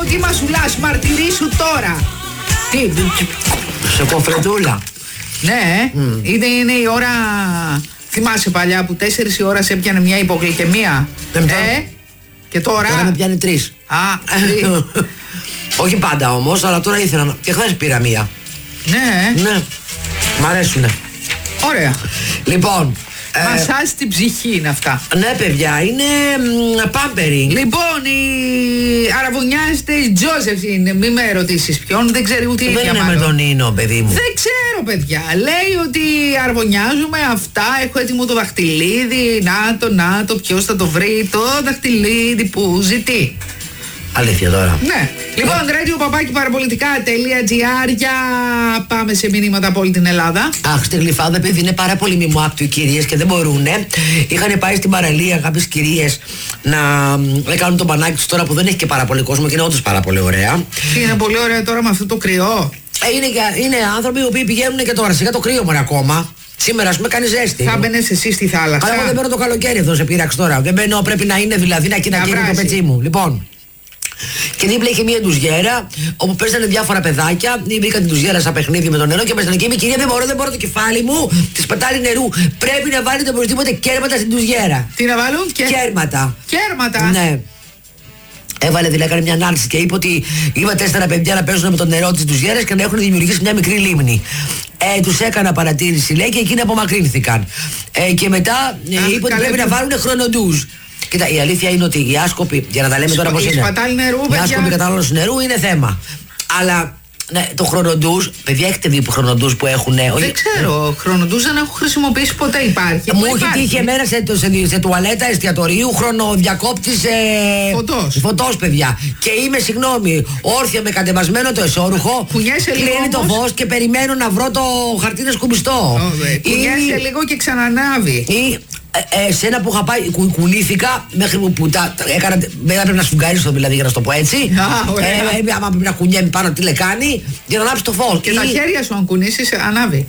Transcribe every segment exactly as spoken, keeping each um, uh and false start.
μου, τι μασουλάς, μαρτυρήσου τώρα. Τι, σε κοφρετούλα. Ναι, mm. είναι, είναι η ώρα. Θυμάσαι παλιά που τέσσερις η ώρα σε έπιανε μια υπογλυκαιμία. Δεν ε, και τώρα. Τώρα με πιάνει τρεις. Α, όχι πάντα όμως, αλλά τώρα ήθελα να. Και χθες πήρα μία. Ναι. Ναι. Μ' αρέσουνε. Ωραία. Λοιπόν. Μασάζ στην ψυχή είναι αυτά. Ναι, παιδιά, είναι pampering. Λοιπόν, η αραβωνιάζεται η Τζόζεφιν. Μη με ρωτήσεις ποιον, δεν ξέρει ούτε η ίδια. Δεν είναι με τον Ίνο, παιδί μου. Δεν ξέρω, παιδιά. Λέει ότι αραβωνιάζουμε αυτά. Έχω έτοιμο το δαχτυλίδι. Να το, να το, ποιος θα το βρει. Το δαχτυλίδι που ζητεί. Αλήθεια τώρα. Ναι. Λοιπόν, radio παπάκι παραπολιτικά τελεία gr. Για πάμε σε μηνύματα από όλη την Ελλάδα. Αχ, στη Γλυφάδα, παιδί, είναι πάρα πολύ μιμοάπτου οι κυρίες και δεν μπορούνε. Είχαν πάει στην παραλία κάποιες κυρίες να κάνουν το μπανάκι τους τώρα που δεν έχει και πάρα πολύ κόσμο και είναι όντως πάρα πολύ ωραία. Και είναι πολύ ωραία τώρα με αυτό το κρυό. Ε, είναι, είναι άνθρωποι οι οποίοι πηγαίνουν και τώρα σιγά το κρύο μωρέ ακόμα. Σήμερα, α πούμε, κάνει ζέστη. Θα μπαίνεις εσύ στη θάλασσα. Αλλά εγώ δεν μπαίνω το καλοκαίρι εδώ σε πείραξ τώρα. Δεν μπαίνω, πρέπει να είναι δηλαδή να κοινακίνει το πετσί μου. Λοιπόν. Και δίπλα είχε μία ντουζιέρα όπου παίζανε διάφορα παιδάκια. Βρήκα την ντουζιέρα σαν παιχνίδι με το νερό και παίζανε και είμαι κυρία, δεν μπορώ, δεν μπορώ το κεφάλι μου. Τη πετάει νερού. Πρέπει να βάλετε οπωσδήποτε κέρματα στην ντουζιέρα. Τι να βάλουν, και... κέρματα. Κέρματα. Ναι. Έβαλε δηλαδή, έκανε μια ανάλυση και είπε ότι είπα τέσσερα παιδιά να παίζουν με το νερό τη ντουζιέρα και να έχουν δημιουργήσει μια μικρή λίμνη. Ε, τους έκανα παρατήρηση, λέει, και εκείνοι απομακρύνθηκαν. Ε, και μετά ε, είπε ότι πρέπει να βάλουν χρονοτούς. Κοίτα, η αλήθεια είναι ότι οι άσκοποι, για να τα λέμε τώρα πώς είναι, οι άσκοποι κατανάλωση νερού είναι θέμα. Αλλά ναι, το χρονοτούς, παιδιά, έχετε δει που χρονοτούς που έχουν. Δεν όχι, ξέρω, χρονοτούς δεν έχω χρησιμοποιήσει ποτέ, υπάρχει. Μου έχει τύχει εμένα σε, σε, σε, σε τουαλέτα εστιατορίου χρονοδιακόπτης ε, φωτός. Φωτός, παιδιά. Και είμαι, συγγνώμη, όρθια με κατεβασμένο το εσώρουχο. Κλείνει το φως και περιμένω να βρω το χαρτί να σκουμπιστώ. Κουνιέσαι ή... λίγο και ξανανάβει. Ή, Ε, ε, σένα που είχα πάει, κου, κουνήθηκα μέχρι που, που τα έκανα. Δεν έπρεπε να σφουγγάρεις το δηλαδή για να το πω έτσι. Α, ε, ε, άμα πρέπει να κουνιέμαι πάνω τι λεκάνη για να ανάψει το φως. Και ή... τα χέρια σου αν κουνήσεις ανάβει.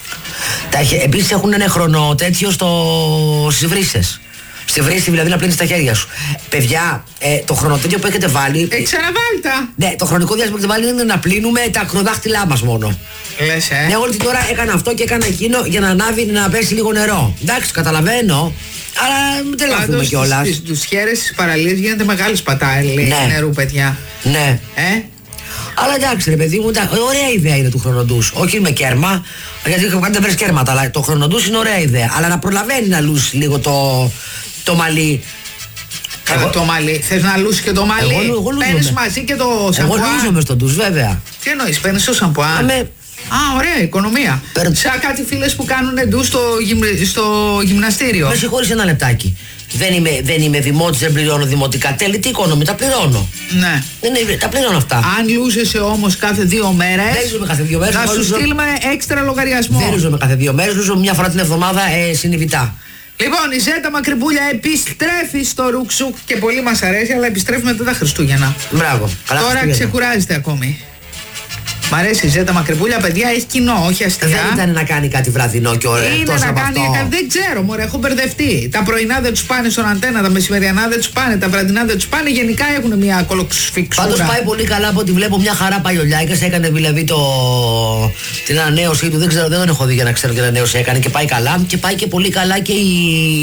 Επίσης έχουν ένα χρόνο τέτοιο στο... στις βρύσες. Στη βρύση δηλαδή να πλύνεις τα χέρια σου. Παιδιά, ε, το χρονοτέτοιο που έχετε βάλει. Ε, ξαναβάλει τα. Ναι, το χρονικό διάστημα που έχετε βάλει είναι να πλύνουμε τα ακροδάχτυλά μας μόνο. Λες, ε. Ναι, όλη την ώρα έκανα αυτό και έκανα εκείνο για να ανάβει, να πέσει λίγο νερό. Εντάξει, καταλαβαίνω. Αλλά μην τρελαθούμε κιόλας. Στις ντουσιέρες στις παραλίες γίνεται μεγάλη σπατάλη ναι. νερού, παιδιά. Ναι. Ε. Αλλά εντάξει, ρε παιδί μου, ωραία ιδέα είναι του χρονοτούς. Όχι με κέρμα, γιατί δεν βρεις κέρματα, αλλά το χρονοτούς είναι ωραία ιδέα. Αλλά να προλαβαίνει να λούσει λίγο το, το μαλλί. Καλά, εγώ... το μαλλί. Θες να λούσεις και το μαλλί. Παίρνεις μαζί και το σαμπουά. Εγώ λούζομαι στον ντους, βέβαια. Τι εννοείς, παίρνεις το σαμπουά. Αμε... Α, ωραία, οικονομία. Παίρν... Σαν κάτι φίλες που κάνουν ντους στο, γυμ... στο γυμναστήριο. Με συγχωρείς ένα λεπτάκι. Δεν είμαι, δεν είμαι δημότης, δεν πληρώνω δημοτικά τέλη. Τι οικονομία, τα πληρώνω. Ναι. Δεν είναι, τα πληρώνω αυτά. Αν λούζεσαι όμως κάθε δύο μέρες. Δεν λούζομαι κάθε δύο μέρες. Θα σου λούζω... στείλουμε έξτρα λογαριασμό. Δεν λούζομαι κάθε δύο μέρες, λούζομαι μια φορά την εβδομάδα ε, συνειδητά. Λοιπόν, η Ζέτα Μακρυπούλια επιστρέφει στο ρουξουκ και πολύ μας αρέσει, αλλά επιστρέφει μετά τα Χριστούγεννα. Μπράβο. Καλά τώρα ξεκουράζεται ακόμη. Μ' αρέσει η Ζέτα Μακρυπούλια, παιδιά, έχει κοινό, όχι αστεία. Δεν ήταν να κάνει κάτι βραδινό και ωραίο. Είναι να κάνει, αυτό. Δεν ξέρω, μωρέ, έχω μπερδευτεί. Τα πρωινά δεν τους πάνε στον αντένα, τα μεσημεριανά δεν τους πάνε, τα βραδινά δεν τους πάνε. Γενικά έχουν μια κολοξφιξούρα. Πάντως πάει πολύ καλά από ό,τι βλέπω, μια χαρά πάει ο Λιάικας. Έκανε δηλαδή το... την ανανέωσή του. Δεν ξέρω, δεν τον έχω δει για να ξέρω τι ανανέωση έκανε και πάει καλά. Και πάει και πολύ καλά και η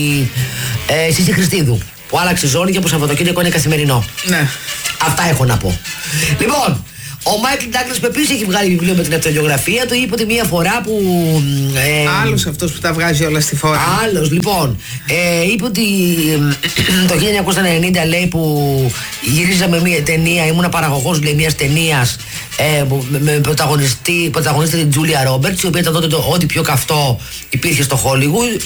ε, Σύση Χριστίδου. Που άλλαξε ζώνη και από Σαββατοκύριακο είναι καθημερινό. Ναι. Αυτά έχω να πω. Λοιπόν. Ο Μάικλ Ντάγκλας επίσης έχει βγάλει βιβλίο με την αυτογεωγραφία του. Είπε ότι μία φορά που. Ε, Άλλος αυτός που τα βγάζει όλα στη φορά. Άλλος, λοιπόν. Ε, είπε ότι το χίλια εννιακόσια ενενήντα λέει που γυρίζαμε μία ταινία. Ήμουνα παραγωγός λέει μιας ταινίας ε, με πρωταγωνιστή, πρωταγωνίστρια την Τζούλια Ρόμπερτς, η οποία ήταν τότε το ό,τι πιο καυτό υπήρχε στο Hollywood.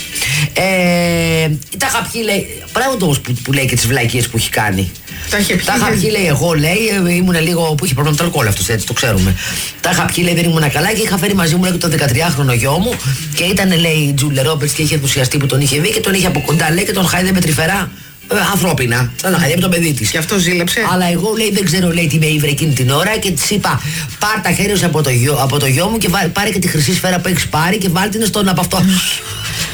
Ε, τα είχα πιει, λέει. Πράγματι όμως που, που λέει και τις βλακίες που έχει κάνει. Τα είχε πιει. Τα είχα πιει, λέει, εγώ, λέει, ήμουν λίγο που είχε πρόβλημα με το αλκοόλ αυτός, έτσι το ξέρουμε. Τα είχα πιει, λέει, δεν ήμουν καλά και είχα φέρει μαζί μου, λέει, το δεκατριάχρονο γιο μου και ήταν, λέει, η Τζούλια Ρόμπερτς και είχε ενθουσιαστεί που τον είχε δει και τον είχε από κοντά, λέει, και τον χάιδε με τρυφερά ε, ανθρώπινα. Σαν να χάιδε το παιδί της. Και αυτό ζήλεψε. Αλλά εγώ, λέει, δεν ξέρω, λέει, τι με ήβρε εκείνη την ώρα και της είπα, πάρ τα χέρια σου από το γιο, από το γιο μου και πάρε και τη χρυσή σφαίρα που έχεις πάρει και βάλτε την στον από αυτό.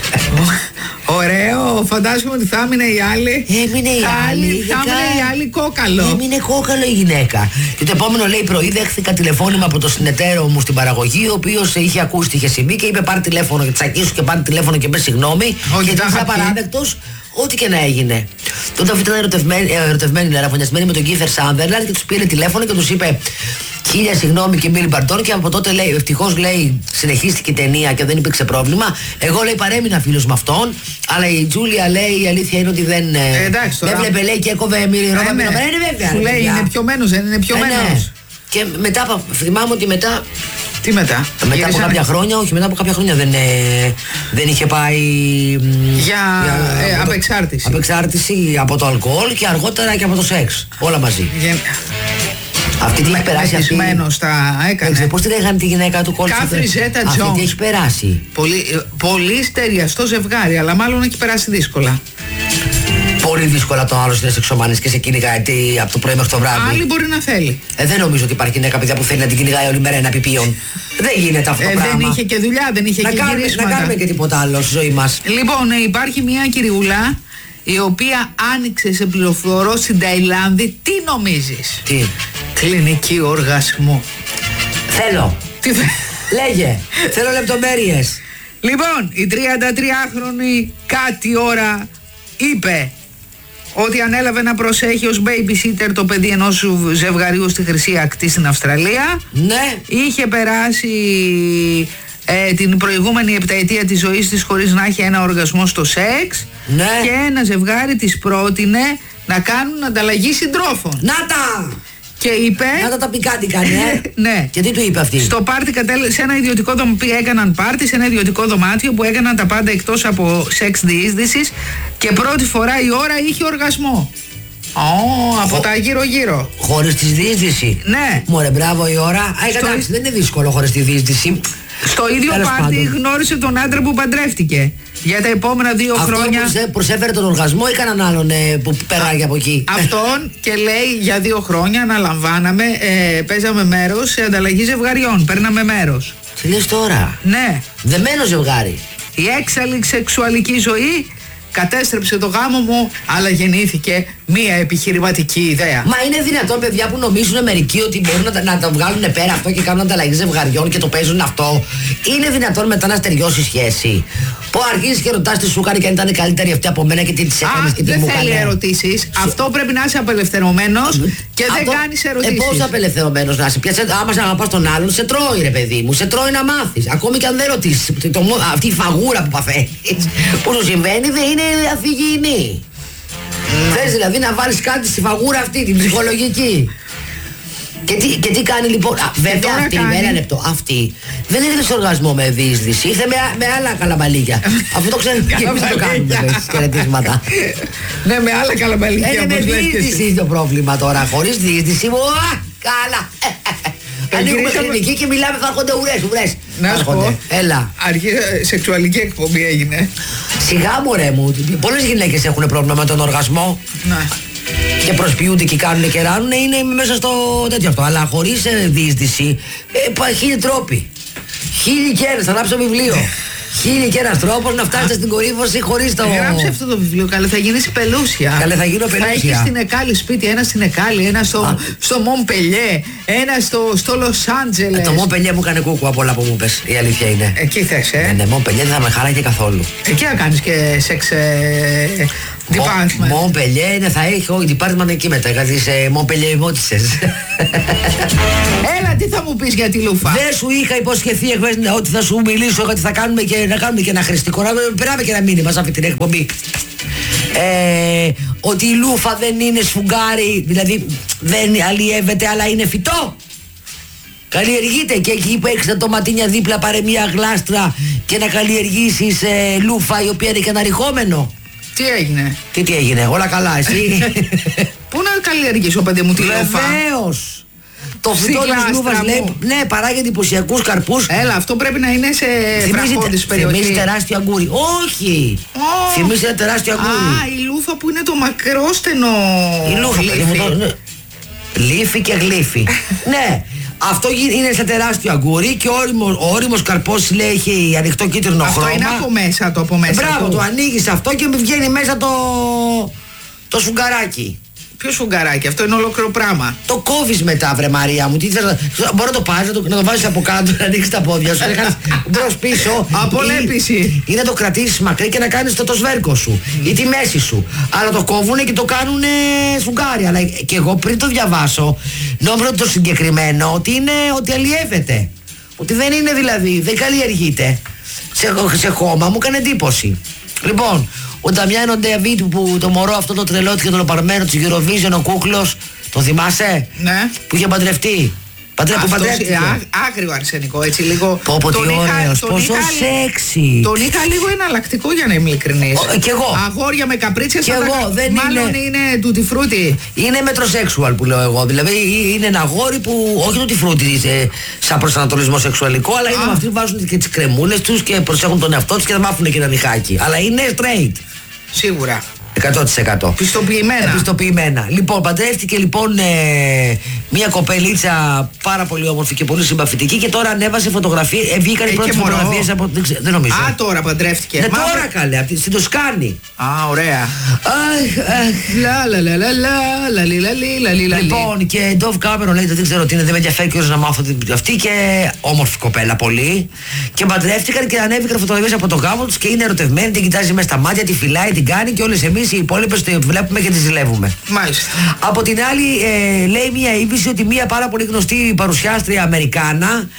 Ωραίο, φαντάζομαι ότι θα έμεινε η άλλη. Έμεινε η άλλη. Θα έμεινε η άλλη κόκαλο. Έμεινε κόκαλο η γυναίκα. Και το επόμενο λέει πρωί δέχθηκα τηλεφώνημα από το συνεταίρο μου στην παραγωγή, ο οποίος είχε ακούσει τι είχε συμβεί και είπε πάρε τηλέφωνο και τσακίσου και πάρε τηλέφωνο και πες συγγνώμη. Όχι, γιατί είσαι απαράδεκτος. Ό,τι και να έγινε. Τότε αυτή ήταν ερωτευμένη, ερωτευμένη ραβωνιασμένη με τον Κίθερ Σάνδερλαντ και τους πήρε τηλέφωνο και τους είπε χίλια συγγνώμη και μίλη παρτών. Και από τότε λέει, ευτυχώς λέει, συνεχίστηκε η ταινία και δεν υπήρξε πρόβλημα. Εγώ λέει παρέμεινα φίλος με αυτόν. Αλλά η Τζούλια λέει η αλήθεια είναι ότι δεν. Ε, εντάξει, τώρα... με έβλεπε λέει και έκοβε μίλη ρόβα. Ναι, ναι. Είναι βέβαια. Σου λέει είναι πιωμένος, δεν είναι πιωμένος. Ε, ναι. Και μετά, θυμάμαι ότι μετά. Τι μετά? Μετά Γυρίσανε... από κάποια χρόνια, όχι, μετά από κάποια χρόνια δεν, ε, δεν είχε πάει. Για, για ε, απεξάρτηση. Το, απεξάρτηση από το αλκοόλ και αργότερα και από το σεξ. Όλα μαζί. Για... Αυτή τι έχει περάσει. Αυτή. Τα έκανε. Πώς τη λέγανε τη γυναίκα του κόλπου? Κάθρι Ζέτα Τζόνς. Αυτή τι έχει περάσει. Πολύ, πολύ στεριαστό ζευγάρι, αλλά μάλλον έχει περάσει δύσκολα. Πολύ δύσκολα το άλλο είναι σεξομάνης και σε κυνηγάει από το πρωί μέχρι το βράδυ. Άλλη μπορεί να θέλει. Ε, δεν νομίζω ότι υπάρχει γυναίκα παιδιά που θέλει να την κυνηγάει όλη μέρα ένα πιπίον. Δεν γίνεται αυτό το ε, πράγμα. Δεν είχε και δουλειά, δεν είχε να και κάνουμε, γυρίσματα. Να κάνουμε και τίποτα άλλο στη ζωή μας. Λοιπόν, ε, υπάρχει μια κυριουλά η οποία άνοιξε σε πληροφορώ στην Ταϊλάνδη. Τι νομίζεις? Τι? Κλινική οργασμού. Θέλω. Τι θε... Λέγε. Θέλω λεπτομέρειες. Λοιπόν, η τριαντατριάχρονη κάτι ώρα είπε ότι ανέλαβε να προσέχει ως babysitter το παιδί ενός ζευγαριού στη Χρυσή Ακτή στην Αυστραλία. Ναι. Είχε περάσει ε, την προηγούμενη επταετία της ζωής της χωρίς να έχει ένα οργασμό στο σεξ. Ναι. Και ένα ζευγάρι της πρότεινε να κάνουν ανταλλαγή συντρόφων. Να τα! Και είπε. Να τα τα πικάντηκαν, ε. Ναι. Και τι του είπε αυτή? Στο πάρτι κατέληξε σε ένα ιδιωτικό δωμάτιο. Έκαναν πάρτι σε ένα ιδιωτικό δωμάτιο που έκαναν τα πάντα εκτός από σεξ διείσδυσης. Και πρώτη φορά η ώρα είχε οργασμό. Oh, από Χω... τα γύρω-γύρω. Χωρίς τη διείσδυση. Ναι. Μωρέ, μπράβο η ώρα. Α, στο... εντάξει, δεν είναι δύσκολο χωρίς τη διείσδυση. Στο ίδιο πάρτι γνώρισε τον άντρα που παντρεύτηκε. Για τα επόμενα δύο αυτό χρόνια. Αυτό προσέφερε τον οργασμό ή κανέναν άλλον ε, που περάγει από εκεί? Αυτόν και λέει για δύο χρόνια αναλαμβάναμε, ε, παίζαμε μέρος σε ανταλλαγή ζευγαριών. Παίρναμε μέρος. Τι λες τώρα? Ναι. Δεμένο ζευγάρι. Η έξαλλη σεξουαλική ζωή κατέστρεψε το γάμο μου, αλλά γεννήθηκε μία επιχειρηματική ιδέα. Μα είναι δυνατόν, παιδιά, που νομίζουν μερικοί ότι μπορούν να, να το βγάλουν πέρα αυτό και κάνουν ανταλλαγή ζευγαριών και το παίζουν αυτό? Είναι δυνατόν μετά να στεριώσει σχέση? Που αρχίζει και ρωτά τι σου έκανε και αν ήταν καλύτερη αυτή από μένα και τι τη έκανε και τι μου έκανε? Δεν θέλει ερωτήσεις. Αυτό πρέπει να είσαι απελευθερωμένος και αυτό, δεν κάνεις ερωτήσεις. Ε, πώς απελευθερωμένος να είσαι? Πιάσε, άμα σε αγαπάς τον άλλον, σε τρώει, ρε παιδί μου, σε τρώει να μάθεις. Ακόμη και αν δεν ρωτήσεις. Αυτή η φαγούρα που παθαίνεις, που σου συμβαίνει, δεν είναι αφηγηνή. Mm. Θες δηλαδή να βάλεις κάτι στη φαγούρα αυτή, την ψυχολογική. Και τι, και τι κάνει λοιπόν? Α, βέβαια αυτή, κάνει... με ένα λεπτό, αυτή δεν ήρθε σε οργασμό με διείσδυση, ήρθε με, με άλλα καλαμπαλίκια. Αυτό το ξέρουμε και εμείς το κάνουμε στις χαιρετίσματα. Ναι, με άλλα καλαμπαλίκια. Είναι με διείσδυση το πρόβλημα τώρα, χωρίς διείσδυση, καλά. Ανοίγουμε κλινική και μιλάμε, θα έρχονται ουρές, ουρές. Να σου πω, έλα. Αρχή, σεξουαλική εκπομπή έγινε. Σιγά μωρέ μου, πολλές γυναίκες έχουν πρόβλημα με τον οργασμό. Ναι. Και προσποιούνται και κάνουν και ράνουν, είναι μέσα στο τέτοιο αυτό. Αλλά χωρίς ε, διείσδυση, ε, χίλιοι τρόποι. Χίλιοι και ένας, θα γράψω βιβλίο. Χίλιοι και ένας τρόπος να φτάσετε στην κορύφωση χωρίς το. Γράψε αυτό το βιβλίο, καλέ, θα γίνεις πελούσια. Καλέ, θα γίνω πελούσια. Θα έχεις στην Εκάλη σπίτι, ένα στην Εκάλη, ένα στο, στο Μομπελιέ, ένα στο, στο Λος Άντζελες. Ε, το Μομπελιέ μου έκανε κούκου από όλα που μου πες, η αλήθεια είναι. Εκεί θες, ε. Ναι, ναι, Μομπελιέ δεν θα με χάραγε καθόλου. Εκεί να κάνεις και σεξ. Ε, department. Μομπελιέ, ναι, θα έχει, όχι, department εκεί μετά, γιατί σε Μομπελιέ μότισες. Έλα, τι θα μου πεις για τη Λούφα? Δεν σου είχα υποσχεθεί εχθές ότι θα σου μιλήσω, ότι θα κάνουμε και, να κάνουμε και ένα χρηστικό, να περάμε και ένα μήνυμα σε αυτή την εκπομπή. Ε, ότι η Λούφα δεν είναι σφουγγάρι, δηλαδή δεν αλλιεύεται αλλά είναι φυτό. Καλλιεργείται και εκεί που έχεις τα τοματίνια δίπλα, πάρε μια γλάστρα και να καλλιεργήσεις ε, Λούφα η οποία είναι και αναρριχόμενο. Τι έγινε? Τι, τι έγινε, όλα καλά, εσύ? Πού να καλλιεργήσω, παιδί μου, τη Λούφα? Βεβαίως. Το φυτό της Λούφας λέει, ναι, παράγει εντυπωσιακούς καρπούς. Βρέφος αυτό πρέπει να είναι σε βραχώδης περιοχή. Θυμίζει τεράστιο αγκούρι. Όχι! Oh. Θυμίζει ένα τεράστιο αγκούρι. Α, η Λούφα που είναι το μακρόστενο. Η Λούφα, παιδί μου, το, ναι. Λύφη και γλύφη. Ναι, αυτό είναι σε τεράστιο αγκούρι και ο όριμος καρπός, λέει, έχει ανοιχτό κίτρινο αυτό χρώμα. Αυτό είναι από μέσα το, από μέσα. Μπράβο, του. το ανοίγεις αυτό και βγαίνει μέσα το, το σουγκαράκι. Ποιο σουγκαράκι, αυτό είναι ολόκληρο πράγμα. Το κόβεις μετά, βρε Μαρία μου. Τι θες, μπορώ να το πάρεις, να το, να το βάλεις από κάτω, να ανοίξεις τα πόδια σου, να κάνεις μπρος πίσω. Απολέπιση. Ή να το κρατήσεις μακρύ και να κάνεις το, το σβέρκο σου ή τη μέση σου. Αλλά το κόβουνε και το κάνουνε σουγκάρι. Αλλά και εγώ πριν το διαβάσω, νόμιζα το συγκεκριμένο ότι είναι ότι αλλιεύεται. Ότι δεν είναι δηλαδή, δεν καλλιεργείται. Σε, σε χώμα μου έκανε εντύπωση. Λοιπόν, ο Νταμιάνο Ντεαβίτ που το μωρό αυτό το τρελό και το λοπαρμένο της Eurovision, ο κούκλος, το θυμάσαι? Ναι. Που είχε παντρευτεί. Παντρε, που παντρεύτηκε. Α, άγριο αρσενικό, έτσι λίγο. Πω πω τι ωραίος, πόσο σεξι. Τον είχα λίγο εναλλακτικό, για να είμαι ειλικρινής. Κι εγώ. Αγόρια με καπρίτσες. Κι εγώ, δεν μάλλον είναι. είναι τούτι φρούτι. Είναι μετροσέξουαλ που λέω εγώ. Δηλαδή είναι ένα αγόρι που, όχι τούτι φρούτι σαν προσανατολισμό σεξουαλικό, αλλά είναι με αυτοί που βάζουν και τις κρεμούλες τους και προσέχουν τον εαυτό τους και θα μάθουν και ένα νυχάκι. Αλλά είναι straight. Σίγουρα. εκατό τοις εκατό. Πιστοποιημένα. Πιστοποιημένα. Λοιπόν, παντρεύτηκε λοιπόν ε, μια κοπελίτσα πάρα πολύ όμορφη και πολύ συμπαθητική και τώρα ανέβασε φωτογραφίες. Ε, βγήκαν οι πρώτες φωτογραφίες από. Δεν, ξέ, δεν νομίζω. Α, τώρα παντρεύτηκε. Ναι, τώρα καλέ, στην Τοσκάνη. Α, ωραία. Αχ, αχ. Λα λα λα λα λα λα λα λα. Λοιπόν, και Ντόβ Κάμερον λέει: δεν ξέρω τι είναι, δεν με ενδιαφέρει και να μάθω αυτή και όμορφη κοπέλα πολύ. Και παντρεύτηκαν και ανέβηκαν φωτογραφίες από το γάμο τους και είναι ερωτευμένοι, την κοιτάζει μέσα στα μάτια, τη φυλάει, την κάνει και όλες εμείς οι υπόλοιπες τη βλέπουμε και τη ζηλεύουμε. Μάλιστα. Από την άλλη, ε, λέει μια είδηση ότι μια πάρα πολύ γνωστή παρουσιάστρια Αμερικάνα,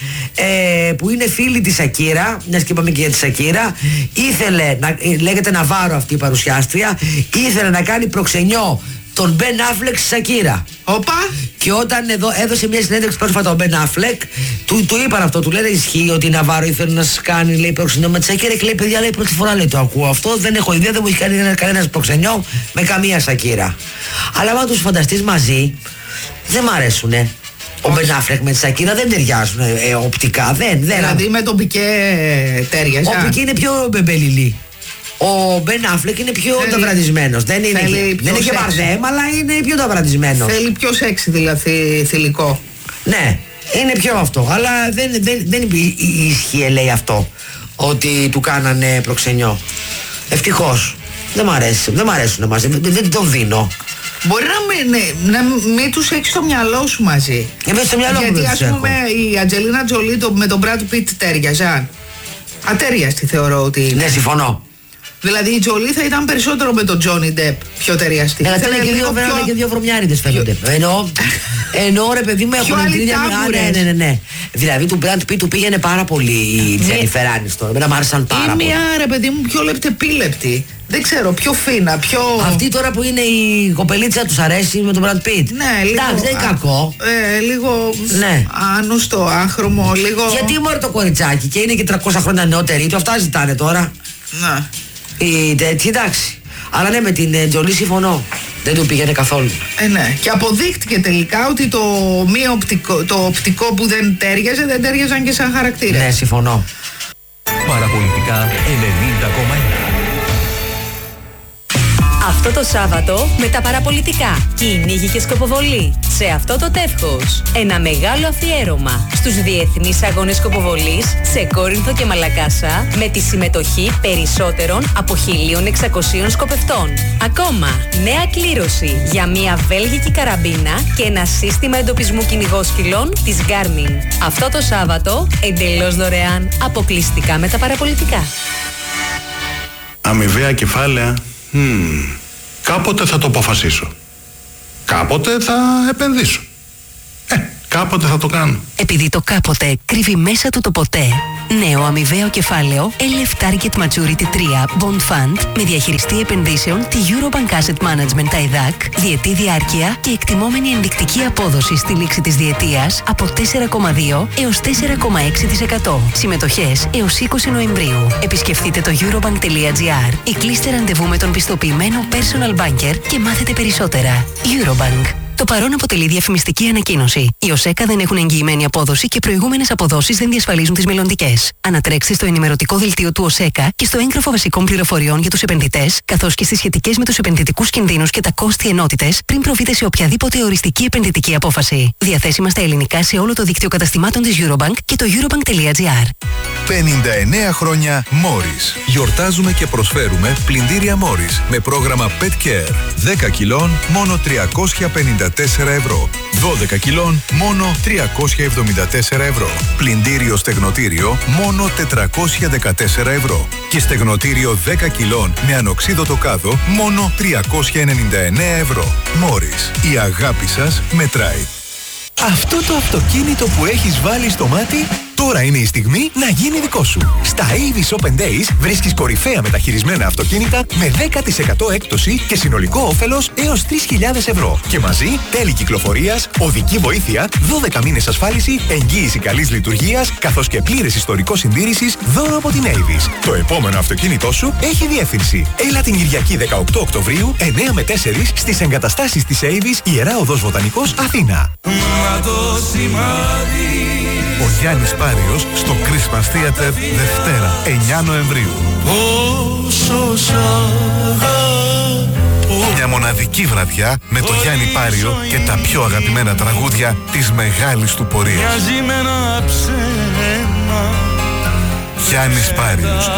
ε, που είναι φίλη της Σακύρα, μιας και είπαμε και για τη Σακύρα, ήθελε, να, ε, λέγεται Ναβάρο αυτή η παρουσιάστρια, ήθελε να κάνει προξενιό τον Μπεν Αφλεκ στη Σακύρα. Όπα! Και όταν εδώ έδωσε μια συνέντευξη πρόσφατα ο Μπεν Αφλεκ, του, του είπαν αυτό, του λένε ισχύει ότι η Ναβάρο ήθελε να σας κάνει, λέει, προξενιό με τη Σακύρα και λέει: παιδιά, λέει, πρώτη φορά, λέει, το ακούω αυτό, δεν έχω ιδέα, δεν μου έχει κάνει κανένα προξενιό με καμία Σακύρα. Αλλά άμα τους φανταστείς μαζί, δεν μ' αρέσουνε. Ο Μπεν Αφλεκ με τη Σακύρα δεν ταιριάζουν ε, οπτικά, δεν, δεν. Δηλαδή με τον Πικέ τέριαζε. Ο Πικέ είναι πιο μπεμπελιλί. Ο Μπεν Αφλεκ είναι πιο ταυραντισμένος. Δεν είναι, δεν είναι και βαρδέμ, αλλά είναι πιο ταυραντισμένος. Θέλει πιο σεξι, δηλαδή θηλυκό. Ναι, είναι πιο αυτό. Αλλά δεν, δεν, δεν ισχύει, λέει, αυτό ότι του κάνανε προξενιό. Ευτυχώς. Δεν μ' αρέσει. Δεν μ' αρέσουν μαζί. Δεν, δεν τον δίνω. Μπορεί να μην, να μην τους έχεις στο μυαλό σου μαζί. Εμείς στο μυαλό Γιατί μου ας πούμε η Αντζελίνα Τζολί το, με τον Μπραντ Πιτ τέριαζαν. Ατέριαστη θεωρώ ότι είναι. Ναι, συμφωνώ. Δηλαδή η Τζολί θα ήταν περισσότερο με τον Τζόνι Ντεπ πιο ταιριαστή. Ναι, θέλει και δύο, πιο... και δύο βρωμιάριδες φαίνονται. Εννοώ, εννοώ ρε παιδί μου, έχουν την ίδια. Ναι, ναι, ναι, ναι. Δηλαδή του Brad Pitt του πήγαινε πάρα πολύ η Τζένιφερ Άνιστον. Εμένα μ' άρεσαν πάρα πολύ. Ή μια ρε παιδί μου πιο λεπτεπίλεπτη. Δεν ξέρω, πιο φίνα, πιο. Αυτή τώρα που είναι η κοπελίτσα τους αρέσει με τον Brad Pitt. Ναι, λίγο. Εντάξει, δεν είναι κακό. Ε, λίγο. Ναι. Άνουστο, άχρωμο, λίγο. Γιατί μωρέ το κοριτσάκι και είναι και τριακόσια χρόνια νεότερη του, αυτά ζητάνε τώρα. Ναι. Η τέτοια, εντάξει. Αλλά ναι, με την Τζολί συμφωνώ. Δεν του πήγαινε καθόλου. Ε, ναι. Και αποδείχτηκε τελικά ότι το, μη οπτικό, το οπτικό που δεν τέριαζε δεν τέριαζαν και σαν χαρακτήρα. Ναι, συμφωνώ. Παραπολιτικά ενενήντα κόμμα ένα. Αυτό το Σάββατο με τα παραπολιτικά, κυνήγι και σκοποβολή. Σε αυτό το τεύχος, ένα μεγάλο αφιέρωμα στους διεθνείς αγώνες σκοποβολής σε Κόρινθο και Μαλακάσα με τη συμμετοχή περισσότερων από χίλια εξακόσια σκοπευτών. Ακόμα, νέα κλήρωση για μια βέλγικη καραμπίνα και ένα σύστημα εντοπισμού κυνηγόσκυλων της Garmin. Αυτό το Σάββατο, εντελώς δωρεάν, αποκλειστικά με τα παραπολιτικά. Αμοιβαία κεφάλαια. Hmm. Κάποτε θα το αποφασίσω. Κάποτε θα επενδύσω. Ε, κάποτε θα το κάνω. Επειδή το κάποτε κρύβει μέσα του το ποτέ. Νέο αμοιβαίο κεφάλαιο Ελ Εφ Target Maturity τρία Bond Fund με διαχειριστή επενδύσεων τη Eurobank Asset Management άι δι έι σι, διετή διάρκεια και εκτιμόμενη ενδεικτική απόδοση στη λήξη της διετίας από τέσσερα κόμμα δύο έως τέσσερα κόμμα έξι τοις εκατό. Συμμετοχές έως είκοσι Νοεμβρίου. Επισκεφτείτε το eurobank τελεία gr ή κλείστε ραντεβού με τον πιστοποιημένο personal banker και μάθετε περισσότερα. Eurobank. Το παρόν αποτελεί διαφημιστική ανακοίνωση. Οι ΟΣΕΚΑ δεν έχουν εγγυημένη απόδοση και προηγούμενες αποδόσεις δεν διασφαλίζουν τις μελλοντικές. Ανατρέξτε στο ενημερωτικό δελτίο του ΟΣΕΚΑ και στο έγγραφο βασικών πληροφοριών για τους επενδυτές, καθώς και στις σχετικές με τους επενδυτικούς κινδύνους και τα κόστη ενότητες, πριν προβείτε σε οποιαδήποτε οριστική επενδυτική απόφαση. Διαθέσιμα στα ελληνικά σε όλο το δίκτυο καταστημάτων της Eurobank και το eurobank.gr. πενήντα εννέα χρόνια Morris. Γιορτάζουμε και προσφέρουμε πλυντήρια Morris με πρόγραμμα Pet Care. δέκα κιλών μόνο τριακόσια πενήντα τέσσερα ευρώ. δώδεκα κιλών μόνο τριακόσια εβδομήντα τέσσερα ευρώ. Πλυντήριο στεγνοτήριο μόνο τετρακόσια δεκατέσσερα ευρώ. Και στεγνοτήριο δέκα κιλών με ανοξίδωτο κάδο μόνο τριακόσια ενενήντα εννέα ευρώ. Morris. Η αγάπη σας μετράει. Αυτό το αυτοκίνητο που έχεις βάλει στο μάτι, τώρα είναι η στιγμή να γίνει δικό σου. Στα Avis Open Days βρίσκεις κορυφαία μεταχειρισμένα αυτοκίνητα με δέκα τοις εκατό έκπτωση και συνολικό όφελος έως τρεις χιλιάδες ευρώ. Και μαζί τέλη κυκλοφορίας, οδική βοήθεια, δώδεκα μήνες ασφάλιση, εγγύηση καλής λειτουργίας, καθώς και πλήρες ιστορικό συντήρησης δώρο από την Avis. Το επόμενο αυτοκίνητό σου έχει διεύθυνση. Έλα την Κυριακή δεκαοκτώ Οκτωβρίου, εννέα με τέσσερα στις εγκαταστάσεις της Avis, Ιερά Οδός Βοτανικός, Αθήνα. Ο Γιάννης Πάριος στο Christmas Theater Δευτέρα εννέα Νοεμβρίου. Μια μοναδική βραδιά με τον Γιάννη Πάριο και τα πιο αγαπημένα τραγούδια της μεγάλης του πορείας. Γιάννης Πάριος.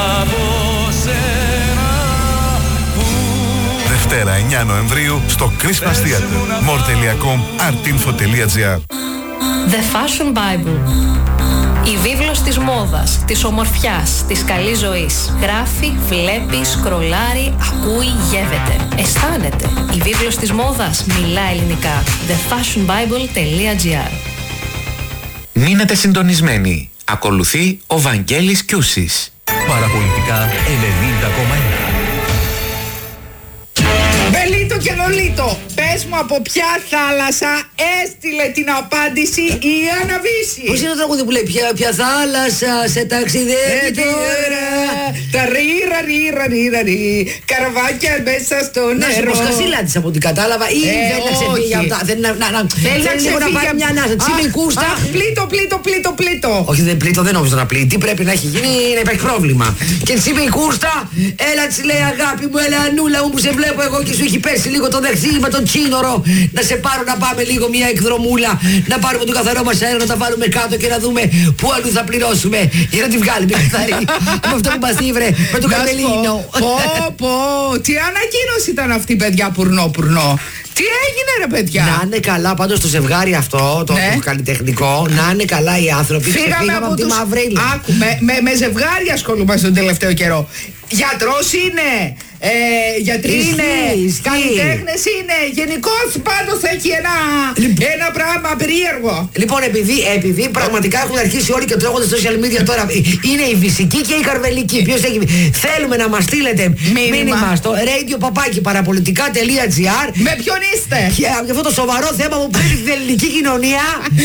Δευτέρα εννέα Νοεμβρίου στο Christmas Theater. more τελεία com, artinfo τελεία gr. The Fashion Bible. Η βίβλος της μόδας, της ομορφιάς, της καλής ζωής. Γράφει, βλέπει, σκρολάρει, ακούει, γεύεται. Αισθάνεται. Η βίβλος της μόδας μιλά ελληνικά. the fashion bible τελεία gr. Μείνετε συντονισμένοι. Ακολουθεί ο Βαγγέλης Κιούσης. Παραπολιτικά ενενήντα κόμμα ένα. Μπελίτο και Λολίτο, πες μου από ποια θάλασσα έστειλε την απάντηση η Άννα Βύση? Πώς είναι το τραγούδι που λέει ποια, ποια θάλασσα σε ταξιδεύει τώρα? Τα ρίρα ρίρα ρίρα ρί, καραβάκια μέσα στο Να σου νερό. πω σκασίλα της από ό,τι κατάλαβα ή Ε, θέλει να ξεφύγει όχι. από τα... Θέλει να, να, να, Θέλει να λίγο ξεφύγει πάρει από- μια ανάσα. Της είπε η Αχ, κούστα. αχ, πλήτο, πλήτο, πλήτο, πλήτο. Όχι, δεν πλήττω, δεν νόμιζα να πλήττει. Τι πρέπει να έχει γίνει, να υπάρχει πρόβλημα. Και της είπε η κούστα, έλα της λέει αγάπη μου, έλα Ανούλα μου που σε βλέπω εγώ και σου έχει πέσει λίγο το δεχτή με τον τσίνορο. Να σε πάρω να πάμε λίγο μια εκδρομούλα, να πάρουμε τον καθαρό μας αέρα, να τα βάλουμε κάτω και να δούμε πού αλλού θα πληρώσουμε για να τη βγάλουμε καθαρή. Με αυτό που μας ήβρε, με τον Να σου Καρμελίνο. πω, Πω, πω, τι ανακοίνωση ήταν αυτή, παιδιά, πουρνό, πουρνό. Τι έγινε, ρε παιδιά? Να είναι καλά πάντως το ζευγάρι αυτό, το, Ναι. το καλλιτεχνικό, να είναι καλά οι άνθρωποι. Φύγαμε Ξεφύγαμε από τη τους... μαύρη. Άκου, με, με, με ζευγάρι ασχολούμαστε τον τελευταίο καιρό. Γιατρός είναι, ε, γιατροί Ισχύει, είναι, ισχύει. καλλιτέχνες είναι. Γενικώς πάντως έχει ένα, ένα πράγμα περίεργο. Λοιπόν, επειδή, επειδή πραγματικά έχουν αρχίσει όλοι και τρώγονται στα social media τώρα, είναι η φυσική και η καρβελική. Ποιος έχει. Θέλουμε να μας στείλετε Μήνυμα. μήνυμα στο radio παπάκι παραπολιτικά τελεία gr Με ποιον είστε? για αυτό το σοβαρό θέμα που πρέπει την ελληνική κοινωνία.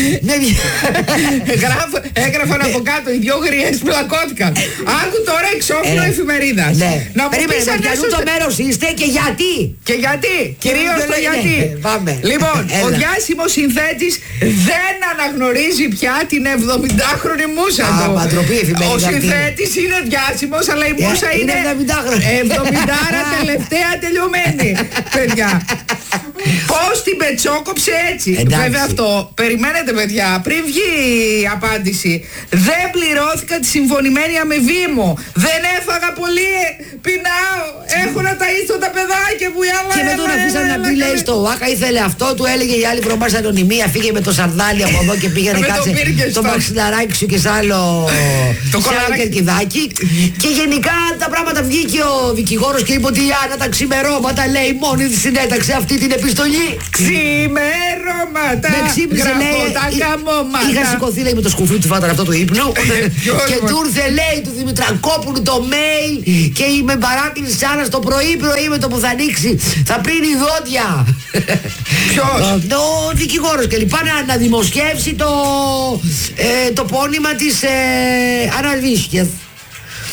Γράφω, έγραφαν από κάτω οι δυο γριές πλακώθηκαν. Άκου τώρα εξώφυλλο Ε, εφημερίδας. Ναι, Να μου περίμενε, πεις με αν ποιανού έσωσε- το μέρος είστε και γιατί. Και γιατί, κυρίως ποιο το λέει, γιατί. ναι, πάμε. Λοιπόν, ο Έλα. διάσημος συνθέτης δεν αναγνωρίζει πια την εβδομηντάχρονη μούσα Α, του. μα, ντροπή εφημερίδα Ο αυτή. συνθέτης είναι διάσημος, αλλά η Ε, μούσα είναι είναι εβδομηντάχρονη. εβδομηντάρα τελευταία τελειωμένη. Παιδιά, πώς την πετσόκοψε έτσι? Εντάξει. Βέβαια αυτό, περιμένετε παιδιά, πριν βγει η απάντηση. Δεν πληρώθηκα τη συμφωνημένη αμοιβή μου. Δεν έφαγα πολύ, πεινάω. Έχω να ταΐσω τα παιδάκια μου. Έλα, Και με τον έλα, αφήσανε έλα, να πει, έλα, λέει καλέ. στο Άκα, ήθελε αυτό, του έλεγε η άλλη προμάς ανωνυμία, φύγε με το σαρδάλι από εδώ και πήγαινε Με το κάτσε πήρε και το στο- μαξιλαράκι σου και σ' άλλο Το σε άλλο κολαράκι. κερκιδάκι. Και γενικά τα πράγματα βγήκε ο δικηγόρος και είπε ότι η Άννα τα ξημερώματα λέει μόνη της συνέταξε αυτή την επιστολή. Ξημερώματα. Με ξύπνησε γράφω λέει, τα εί- καμώματα. είχα σηκωθεί λέει με το σκουφί του φάταν αυτό του ύπνου ποιος και μας- του ήρθε λέει του Δημητρακόπουλου το mail και με παράκληση Άννα το πρωί πρωί με το που θα ανοίξει θα πρίνει δόντια. Ποιος? Ο δικηγόρος και λοιπά να, να δημοσιεύσει το, ε, το πόνημα της ε, Άννας Βύσικιας.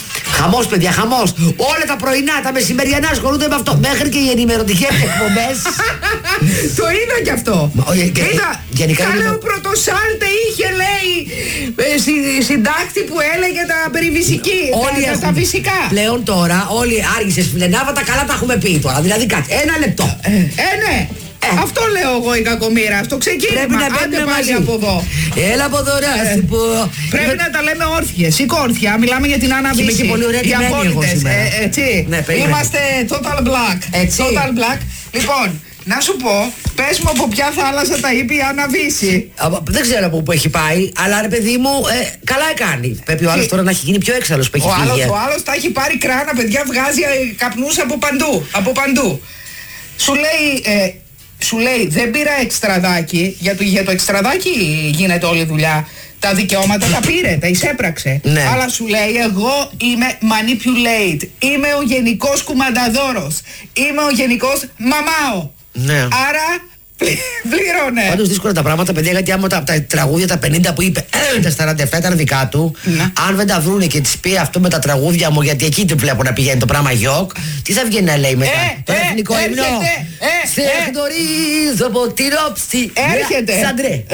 Χαμός, παιδιά, χαμός. Όλα τα πρωινά, τα μεσημεριανά ασχολούνται με αυτό. Μέχρι και οι ενημερωτικές εκπομπές. Το είδα κι αυτό. Είδα. Γενικά Καλά, είναι... ο Πρωτοσάλτε είχε, λέει, ε, συ, συντάκτη που έλεγε τα περιφυσική. Όλοι τα, τα φυσικά. Πλέον τώρα, όλοι άργησες φιλενάβα, τα καλά τα έχουμε πει τώρα. Δηλαδή, κάτι. Ένα λεπτό. Ε, ε ναι. Ε. Αυτό λέω εγώ η κακομοίρα. Αυτό ξεκίνημα. Πρέπει να Άντε πάλι από εδώ. Έλα από εδώ, ε. πω. Πρέπει Είμαι... να τα λέμε όρθιε. Σήκω όρθια. Μιλάμε για την Άννα Βύση. Είμαι και πολύ ωραία οι απόλυτες. Ε, έτσι. Ναι, είμαστε total black. Έτσι. Total black. Λοιπόν, να σου πω, πες μου από ποια θάλασσα τα είπε η Άννα Βύση. Δεν ξέρω από πού έχει πάει, αλλά ρε παιδί μου, ε, καλά κάνει. Πρέπει ο άλλος τώρα να έχει γίνει πιο έξαλλος που έχει ο φύγει. Άλλος, ο άλλος τα έχει πάρει κράνα, παιδιά, βγάζει καπνούς από παντού. Από παντού. Σου λέει. Ε, Σου λέει δεν πήρα εξτραδάκι, γιατί για το εξτραδάκι γίνεται όλη η δουλειά. Τα δικαιώματα τα πήρε, τα εισέπραξε. Ναι. Αλλά σου λέει εγώ είμαι manipulate, είμαι ο γενικός κουμανταδόρος, είμαι ο γενικός μαμάο. Ναι. Άρα πλήρωνε. Πάντως δύσκολα τα πράγματα, παιδιά, γιατί άμα τα, τα τραγούδια τα πενήντα που είπε, τα σαράντα επτά ήταν δικά του. Ναι. Αν δεν τα βρούνε και τις πει αυτό με τα τραγούδια μου, γιατί εκεί του βλέπω να πηγαίνει το πράγμα γιοκ, τι θα βγαίνει να λέει μετά. Ε, το ε, εθνικό ύμνο. Ε, σε ε, γνωρίζω από την όψη. Έρχεται. Σαντρέ.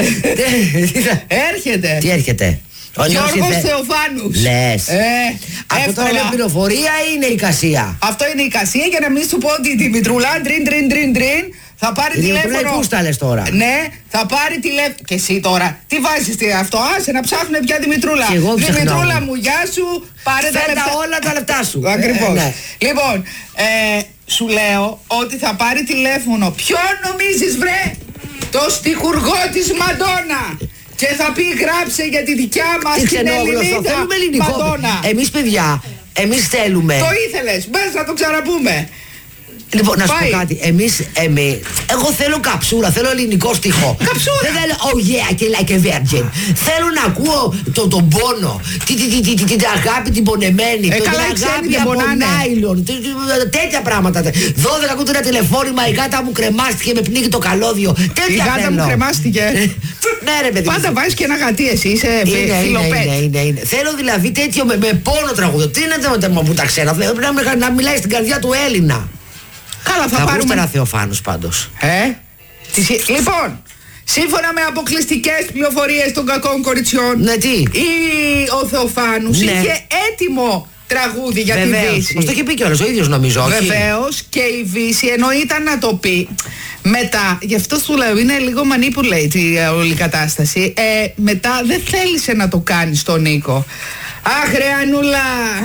Έρχεται. Τι έρχεται. Γιώργος Θεοφάνους. Λες. Ε, αυτό τώρα είναι πληροφορία ή είναι η εικασία? Αυτό είναι η εικασία, για να μην σου πω ότι τη Μητρούλα τρίν τρίν τρίν τρίν θα πάρει η τηλέφωνο. Πού στα λες τώρα? Ναι, θα πάρει τηλέφωνο. Και εσύ τώρα, τι βάζεις αυτό, άσε να ψάχνουν πια τη Μητρούλα. Δημητρούλα μου, γεια σου, πάρε τα λεφτά. όλα τα λεφτά σου. Ακριβώς. Ε, ναι. Λοιπόν, ε, σου λέω ότι θα πάρει τηλέφωνο. Ποιον νομίζεις, βρε? Το στιχουργό της Μαντόνα. Και θα πει γράψε για τη δικιά μας την Ελληνίδα θέλουμε ελληνικό. Μαντόνα. Εμείς, παιδιά, εμείς θέλουμε. Το ήθελες, μπες να το ξαναπούμε. Λοιπόν, να σου Πάει. πω κάτι. Εμείς, εμείς, εγώ θέλω καψούρα, θέλω ελληνικό στιχό. Καψούρα. Δεν θέλω, oh yeah, και like a virgin. Θέλω να ακούω το, τον πόνο, τη, τη, τη, τη, τη, την αγάπη την πονεμένη, Ε, το, καλά, την οι ξένοι αγάπη δεν από πονάνε. νάιλον, τε- τε- τέτοια πράγματα. δώδεκα ακούτε ένα τηλεφώνημα, η γάτα μου κρεμάστηκε, με πνίγει το καλώδιο. Τέτοια Η γάτα θέλω. μου κρεμάστηκε. Ναι, ρε παιδί. Πάντα βάζεις και ένα γατί, εσύ είσαι Είναι, είναι, φιλοπέτ. είναι, είναι, είναι. Θέλω δηλαδή τέτοιο με, με πόνο τραγούδιο. Τι είναι το μου τα ξένα. Θέλω να, να μιλάει στην καρδιά του Έλληνα. Καλά, θα, Θα πάρουμε. ακούσετε ένα Θεοφάνους πάντως. Ε, τι- λοιπόν, σύμφωνα με αποκλειστικές πληροφορίες των κακών κοριτσιών, Ναι, τι. η, ο Θεοφάνους Ναι. είχε έτοιμο τραγούδι για Βεβαίως. τη Δύση. Μας το είχε πει κιόλας ο ίδιος νομίζω. όχι? Βεβαίως, και η Δύση, ενώ ήταν να το πει μετά, γι' αυτό σου λέω είναι λίγο manipulate η ε, όλη κατάσταση, ε, μετά δεν θέλησε να το κάνει στον Νίκο. Αχ ρε Ανούλα,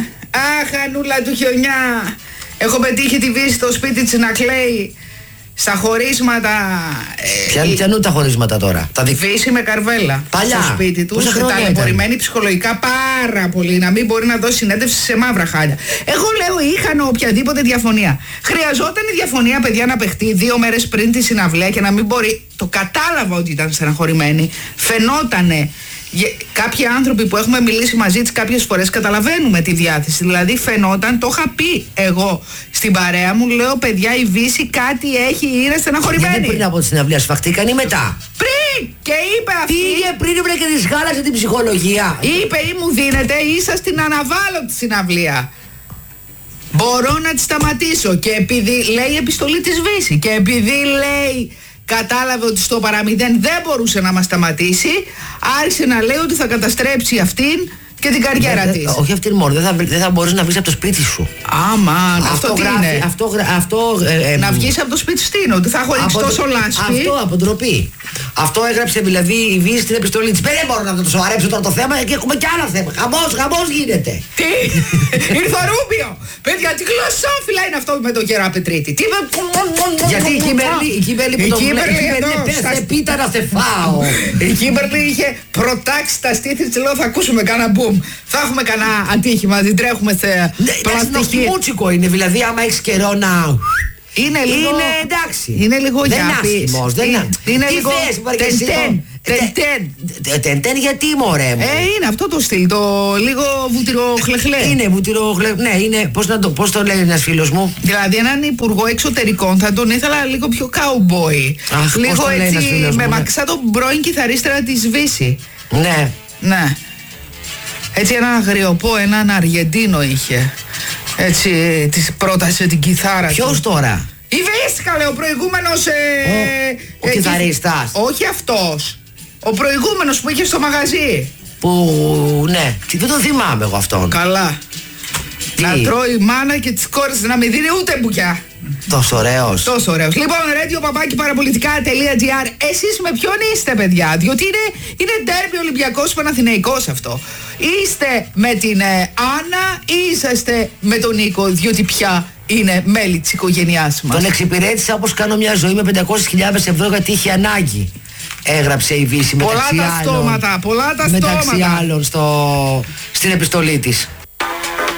αχ Ανούλα του χιονιά, έχω πετύχει τη Δύση στο σπίτι της να κλαίει στα χωρίσματα. ε, Ποια πιανούν τα χωρίσματα τώρα. Τα δι... Δύση με Καρβέλα. Παλιά. Στο σπίτι του. Πόσα χρόνια Ταλαιπωρημένη ψυχολογικά πάρα πολύ. Να μην μπορεί να δώσει συνέντευξη σε μαύρα χάλια. Εγώ λέω είχαν οποιαδήποτε διαφωνία. Χρειαζόταν η διαφωνία, παιδιά, να παιχτεί δύο μέρες πριν τη συναυλία και να μην μπορεί. Το κατάλαβα ότι ήταν στεναχωρημένη. Φαινότανε. Κάποιοι άνθρωποι που έχουμε μιλήσει μαζί της κάποιες φορές καταλαβαίνουμε τη διάθεση. Δηλαδή φαινόταν, το είχα πει εγώ στην παρέα μου, λέω παιδιά η Δύση κάτι έχει, είναι στεναχωρημένη. Γιατί πριν από τη συναυλία σφαχτήκαν ή μετά? Πριν! Και είπε αυτή. Πήγε πριν έπρεπε και της χάλασε την ψυχολογία. Είπε ή μου δίνετε ή σας την αναβάλω τη συναυλία. Μπορώ να τη σταματήσω. Και επειδή λέει η επιστολή της Βύση και επειδή λέει κατάλαβε ότι στο παραμηδέν δεν μπορούσε να μας σταματήσει, άρχισε να λέει ότι θα καταστρέψει αυτήν και την καριέρα της. Όχι αυτήν μόνο, δεν θα, δεν θα μπορείς να βγεις από το σπίτι σου. Αμάν, αυτό, Αυτό τι γράφει, είναι. αυτό, γρα- αυτό, ε, ε, Να βγεις από το σπίτι σου τι είναι, ότι θα χωρίξει από τόσο το- λάσπη. Αυτό από ντροπή. Αυτό έγραψε δηλαδή η Βύση στην επιστολή της. Δεν μπορώ να το σοβαρέψω τώρα το θέμα και έχουμε και άλλα θέματα. Χαμός, χαμός γίνεται. Τι, ήρθε ο Ρούμπιο. Παιδιά, τι γλωσσόφυλλα είναι αυτό με τον Γερά Πετρίτη. Τι με... Γιατί η Κίμπερλι, η Κίμπερλι που Η το Κίμπερλι βλέπει, εδώ, πες στα- σε πίτα να σε φάω. Η Κίμπερλι είχε προτάξει τα στήθη της, λέω θα ακούσουμε κάνα μπουμ. Θα έχουμε κάνα ατύχημα, την τρέχουμε σε Ναι, εντάξει, πλαστική. νοστιμούτσικο είναι, δηλαδή άμα έχεις καιρό να... Είναι λίγο... Είναι εντάξει. Είναι λίγο Δεν είναι γιάπης. άσχημος, δεν Είναι- είναι. είναι Τι λίγο θες, πάρε και εσύ τεντέν, το- τεντέν. Τε- Τεντέν γιατί μωρέ μου. Ε, είναι αυτό το στυλ, το λίγο βουτυροχλεχλέ. Είναι βουτυροχλε... Ναι, είναι, πώς, να το, πώς το λέει ένας φίλος μου. Δηλαδή έναν υπουργό εξωτερικών θα τον ήθελα λίγο πιο cowboy. Αχ, πώς λίγο τον λέει ένας έτσι φίλος με μου, ναι. μαξά τον πρώην κιθαρίστρα της Βύση. Ναι. Ναι. Έτσι έναν αγριοπό, έναν Αργεντίνο είχε. Έτσι, της πρότασε την κιθάρα. Ποιος τώρα? Η Βίσκα, λέει, ο προηγούμενος. Ε, ο ο ε, κιθαρίστας. Όχι αυτός. Ο προηγούμενος που είχε στο μαγαζί. Που, ναι, δεν τον θυμάμαι εγώ αυτόν. Καλά. Τι? Να τρώει μάνα και τις κόρες να μην δίνει ούτε μπουκιά. Τόσο ωραίος. Τόσο ωραίος. Λοιπόν, radio παπάκι παραπολιτικά.gr. Εσείς με ποιον είστε, παιδιά? Διότι είναι, είναι ντέρμπι Ολυμπιακός Παναθηναϊκός αυτό. Είστε με την ε, Άννα ή είσαστε με τον Νίκο? Διότι πια είναι μέλη της οικογένειάς μας. Τον εξυπηρέτησα όπως κάνω μια ζωή με πεντακόσιες χιλιάδες ευρώ γιατί είχε ανάγκη. Έγραψε η Βύση μεταξύ πολλά τα άλλων, στόματα, πολλά τα μεταξύ στόματα. άλλων στο, στην επιστολή της.